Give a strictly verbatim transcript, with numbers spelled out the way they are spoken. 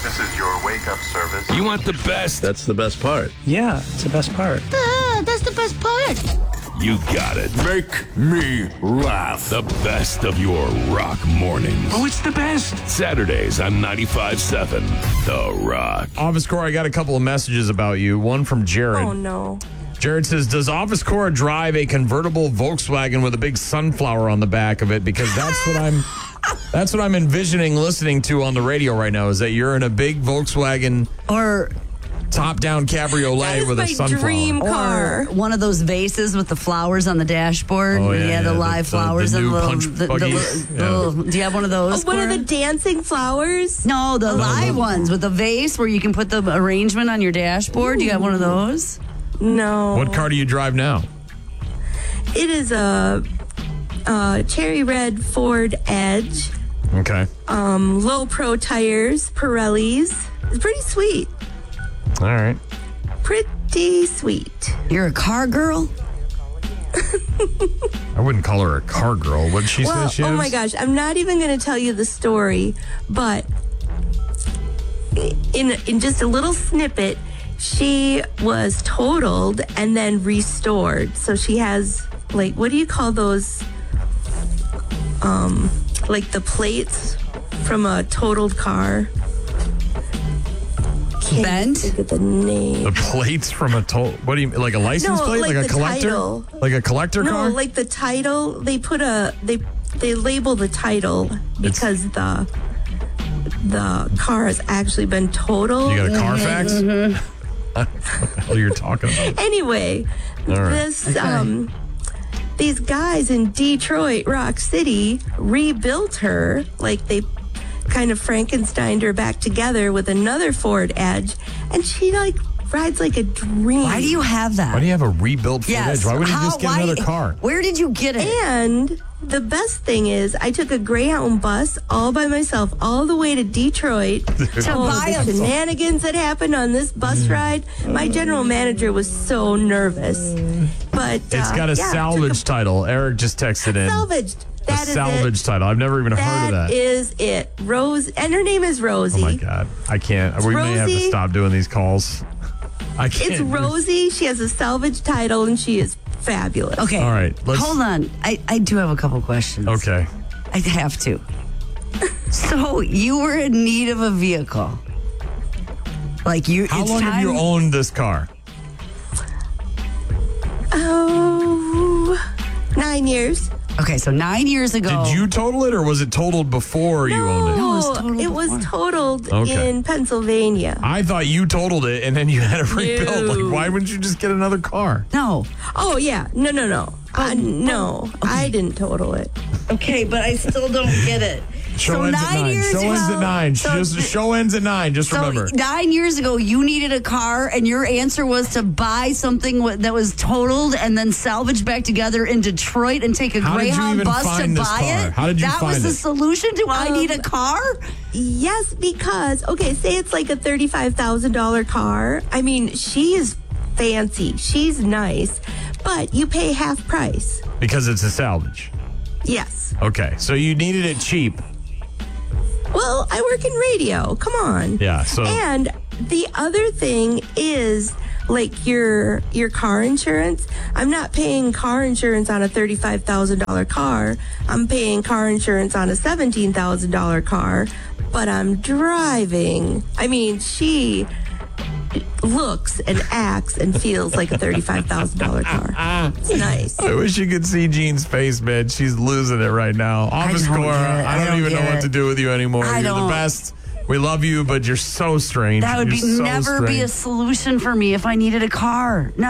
This is your wake-up service. You want the best? That's the best part. Yeah, it's the best part. Ah, that's the best part. You got it. Make me laugh. The best of your rock mornings. Oh, it's the best. Saturdays on ninety-five point seven The Rock. Office Core, I got a couple of messages about you. One from Jared. Oh, no. Jared says, does Office Core drive a convertible Volkswagen with a big sunflower on the back of it? Because that's what I'm that's what I'm envisioning listening to on the radio right now, is that you're in a big Volkswagen Or top-down cabriolet That is with my a sunflower. dream car. or one of those vases with the flowers on the dashboard. Oh, where yeah, you have the yeah, live the- the- flowers the and new little, punch the, the buggies. little- Yeah. little- do you have one of those? Oh, what are Cora? the dancing flowers? No, the live no. ones with the vase where you can put the arrangement on your dashboard. Do you have one of those? No. What car do you drive now? It is a, a cherry red Ford Edge, Okay. um, low pro tires, Pirellis. It's pretty sweet. All right. Pretty sweet. You're a car girl? I wouldn't call her a car girl. What did she Well, say she oh is? my gosh, I'm not even going to tell you the story, but in in just a little snippet, she was totaled and then restored. So she has, like, what do you call those? Um, like the plates from a totaled car. Can't Bent? think of the name. The plates from a toll. What do you like a license No, plate, like like, a the collector, title. like a collector No, car? like the title. They put a they they label the title because the the car has actually been totaled. You got a Carfax? Mm-hmm. What the hell you're talking about? Anyway, All right. this um these guys in Detroit, Rock City, rebuilt her. Like they kind of Frankensteined her back together with another Ford Edge, and she like rides like a dream. Why do you have that? Why do you have a rebuilt Ford Yes. Edge? Why wouldn't you How- just get why- another car? Where did you get it? And the best thing is, I took a Greyhound bus all by myself all the way to Detroit To all buy the a- shenanigans that happened on this bus ride. My general manager was so nervous. But It's uh, got a yeah, salvage took title. Eric just texted in. a salvaged. A That is salvage it. title. I've never even heard of That that. is it. Rose, and her name is Rosie. Oh my God. I can't. We may have to Rosie. stop doing these calls. I can't. It's Rosie. She has a salvage title, and she is fabulous. Okay. All right, let's- Hold on. I, I do have a couple questions. Okay. I have to. So you were in need of a vehicle. Like you. How it's long have time- you owned this car? Oh, nine years. Okay, so nine years ago. Did you total it, or was it totaled before you owned it? No, it was totaled it was before. totaled Okay. in Pennsylvania. I thought you totaled it, and then you had it rebuilt. No. Like, why wouldn't you just get another car? No. Oh yeah, no, no, no, uh, no. I didn't total it. Okay, but I still don't get it. Show so ends nine at nine. years Show ago. ends at nine. so just, th- show ends at nine. Just so remember. nine years ago, you needed a car, and your answer was to buy something wa- that was totaled and then salvaged back together in Detroit and take a How did you Greyhound even bus to find this buy car? it. How did you that find was the it? solution to I Um, need a car. Yes, because okay, say it's like a thirty-five thousand dollar car. I mean, she is fancy. She's nice, but you pay half price. Because it's a salvage. Yes. Okay, so you needed it cheap. Well, I work in radio. Come on. Yeah, so- And the other thing is like your your car insurance. I'm not paying car insurance on a thirty-five thousand dollar car. I'm paying car insurance on a seventeen thousand dollar car, but I'm driving. I mean, she looks and acts and feels like a thirty-five thousand dollar car. It's nice. I wish you could see Jean's face, man. She's losing it right now. Office don't Core, get it. I I don't, don't even know get what it. to do with you anymore. I You're don't. the best. We love you, but you're so strange. That would You're be so never be a strange. solution for me if I needed a car. No.